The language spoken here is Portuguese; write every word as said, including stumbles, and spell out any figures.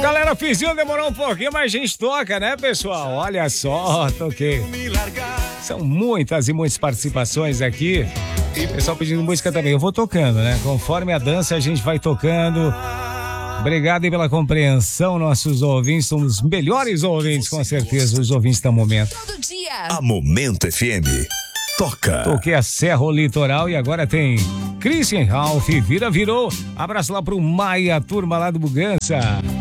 Galera, fizinho demorou um pouquinho, mas a gente toca, né, pessoal? Olha só, toquei. São muitas e muitas participações aqui. Pessoal pedindo música também. Eu vou tocando, né? Conforme a dança, a gente vai tocando. Obrigado aí pela compreensão, nossos ouvintes. São os melhores ouvintes, com certeza, os ouvintes da Momento. Todo dia. A Momento F M. Toca. Toquei a Serra Litoral e agora tem Christian Ralph. Vira, virou. Abraço lá pro Maia, turma lá do Bugança.